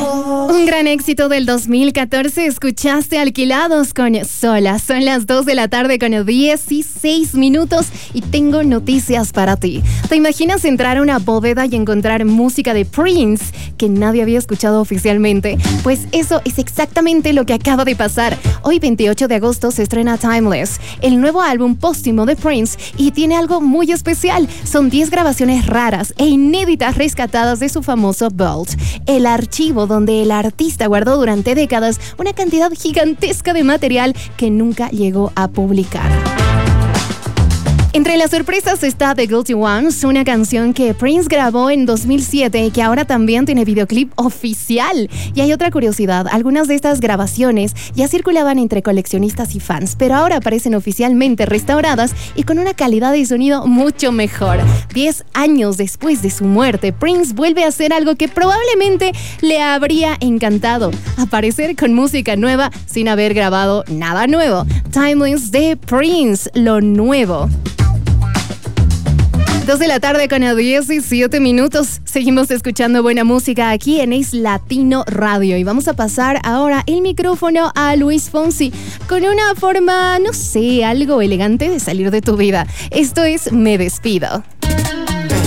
Un gran éxito del 2014, escuchaste Alquilados con Sola. Son las 2 de la tarde con 16 minutos y tengo noticias para ti. ¿Te imaginas entrar a una bóveda y encontrar música de Prince que nadie había escuchado oficialmente? Pues eso es exactamente lo que acaba de pasar. Hoy 28 de agosto se estrena Timeless, el nuevo álbum póstumo de Prince, y tiene algo muy especial. Son 10 grabaciones raras e inéditas rescatadas de su famoso Vault, el archivo donde el artista guardó durante décadas una cantidad gigantesca de material que nunca llegó a publicar. Entre las sorpresas está The Guilty Ones, una canción que Prince grabó en 2007 y que ahora también tiene videoclip oficial. Y hay otra curiosidad, algunas de estas grabaciones ya circulaban entre coleccionistas y fans, pero ahora aparecen oficialmente restauradas y con una calidad de sonido mucho mejor. 10 años después de su muerte, Prince vuelve a hacer algo que probablemente le habría encantado: aparecer con música nueva sin haber grabado nada nuevo. Timeless de Prince, lo nuevo. 2 de la tarde con 17 minutos. Seguimos escuchando buena música aquí en Es Latino Radio. Y vamos a pasar ahora el micrófono a Luis Fonsi con una forma, no sé, algo elegante de salir de tu vida. Esto es Me Despido.